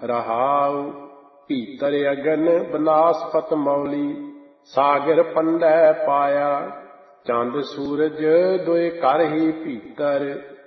ਰਹਾਉ। ਭੀਤਰ ਅਗਨ ਬਨਾਸਪਤ ਮੌਲੀ, ਸਾਗਰ ਪੰਡੈ ਪਾਇਆ। ਚੰਦ ਸੂਰਜ ਦੋਇ ਘਰ ਹੀ ਭੀਤਰ,